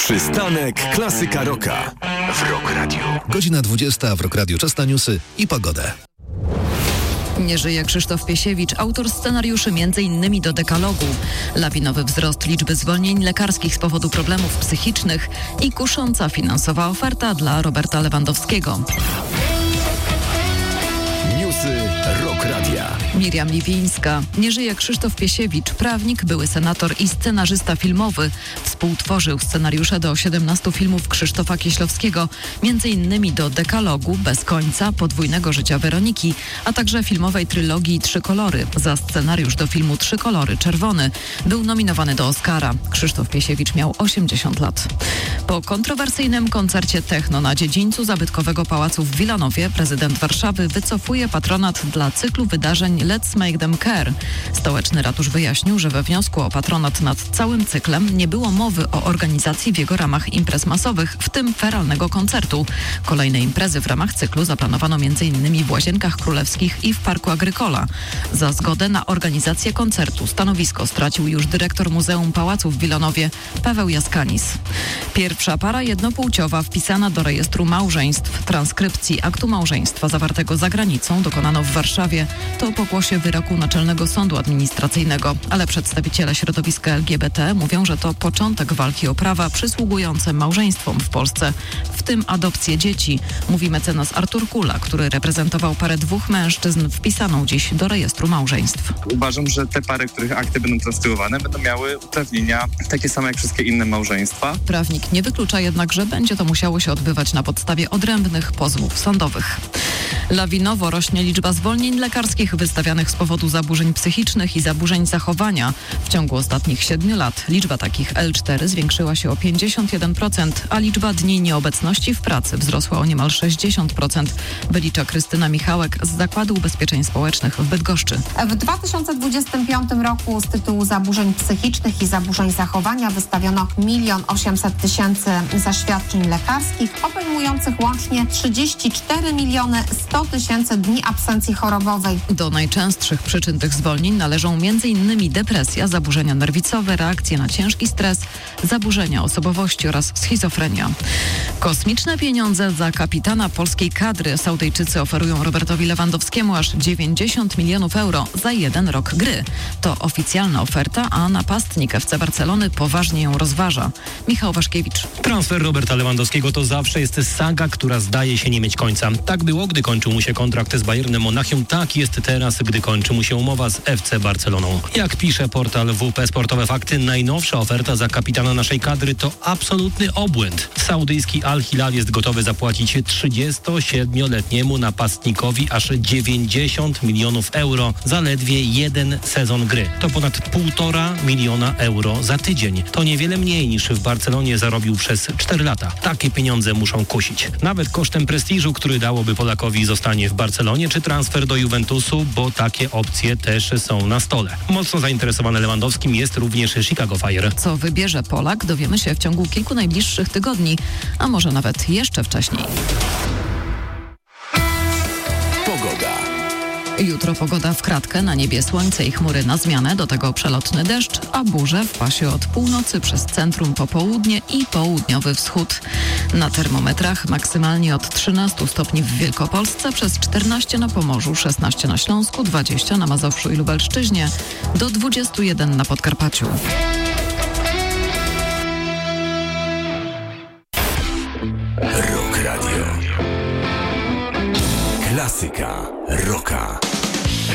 Przystanek Klasyka Rocka w Rock Radio. Godzina 20 w Rock Radio. Czas na newsy i pogodę. Nie żyje Krzysztof Piesiewicz, autor scenariuszy m.in. do Dekalogu. Lawinowy wzrost liczby zwolnień lekarskich z powodu problemów psychicznych i kusząca finansowa oferta dla Roberta Lewandowskiego. Newsy Rock Radia. Miriam Liwińska. Nie żyje Krzysztof Piesiewicz, prawnik, były senator i scenarzysta filmowy. Współtworzył scenariusze do 17 filmów Krzysztofa Kieślowskiego, m.in. do Dekalogu, Bez końca, Podwójnego życia Weroniki, a także filmowej trylogii Trzy kolory. Za scenariusz do filmu Trzy kolory, Czerwony, był nominowany do Oscara. Krzysztof Piesiewicz miał 80 lat. Po kontrowersyjnym koncercie techno na dziedzińcu zabytkowego pałacu w Wilanowie prezydent Warszawy wycofuje patronat dla cyklu wydarzeń Let's Make Them Care. Stołeczny ratusz wyjaśnił, że we wniosku o patronat nad całym cyklem nie było mowy o organizacji w jego ramach imprez masowych, w tym feralnego koncertu. Kolejne imprezy w ramach cyklu zaplanowano m.in. w Łazienkach Królewskich i w Parku Agrykola. Za zgodę na organizację koncertu stanowisko stracił już dyrektor Muzeum Pałacu w Wilanowie Paweł Jaskanis. Pierwsza para jednopłciowa wpisana do rejestru małżeństw. Transkrypcji aktu małżeństwa zawartego za granicą dokonano w Warszawie. To pokłosie wyroku Naczelnego Sądu Administracyjnego, ale przedstawiciele środowiska LGBT mówią, że to początek walki o prawa przysługujące małżeństwom w Polsce, w tym adopcję dzieci, mówi mecenas Artur Kula, który reprezentował parę dwóch mężczyzn wpisaną dziś do rejestru małżeństw. Uważam, że te pary, których akty będą transtytuowane, będą miały uprawnienia takie same jak wszystkie inne małżeństwa. Prawnik nie wyklucza jednak, że będzie to musiało się odbywać na podstawie odrębnych pozwów sądowych. Lawinowo rośnie liczba zwolnień lekarskich wystawianych z powodu zaburzeń psychicznych i zaburzeń zachowania. W ciągu ostatnich 7 lat liczba takich L4 zwiększyła się o 51%, a liczba dni nieobecności w pracy wzrosła o niemal 60%, wylicza Krystyna Michałek z Zakładu Ubezpieczeń Społecznych w Bydgoszczy. W 2025 roku z tytułu zaburzeń psychicznych i zaburzeń zachowania wystawiono 1 800 000 zaświadczeń lekarskich, obejmujących łącznie 34 100 000 dni absencji chorobowej. Do najczęstszych przyczyn tych zwolnień należą m.in. depresja, zaburzenia nerwicowe, reakcje na ciężki stres, zaburzenia osobowości oraz schizofrenia. Kosmiczne pieniądze za kapitana polskiej kadry. Saudyjczycy oferują Robertowi Lewandowskiemu aż 90 milionów euro za 1 rok gry. To oficjalna oferta, a napastnik FC Barcelony poważnie ją rozważa. Michał Waszkiewicz. Transfer Roberta Lewandowskiego to zawsze jest saga, która zdaje się nie mieć końca. Tak było, gdy kończył mu się kontrakt z Bayernem Monachium, tak jest teraz, gdy kończy mu się umowa z FC Barceloną. Jak pisze portal WP Sportowe Fakty, najnowsza oferta za kapitana naszej kadry to absolutny obłęd. Saudyjski Al Hilal jest gotowy zapłacić 37-letniemu napastnikowi aż 90 milionów euro za ledwie 1 sezon gry. To ponad 1,5 miliona euro za tydzień. To niewiele mniej niż w Barcelonie zarobił przez 4 lata. Takie pieniądze muszą kusić. Nawet kosztem prestiżu, który dałoby Polakowi zostanie w Barcelonie, czy transfer do Juventusu, bo takie opcje też są na stole. Mocno zainteresowany Lewandowskim jest również Chicago Fire. Co wybierze Polak, dowiemy się w ciągu kilku najbliższych tygodni, a może nawet jeszcze wcześniej. Pogoda. Jutro pogoda w kratkę, na niebie słońce i chmury na zmianę, do tego przelotny deszcz, a burze w pasie od północy przez centrum po południe i południowy wschód. Na termometrach maksymalnie od 13 stopni w Wielkopolsce, przez 14 na Pomorzu, 16 na Śląsku, 20 na Mazowszu i Lubelszczyźnie, do 21 na Podkarpaciu. Rock Radio. Klasyka Rocka.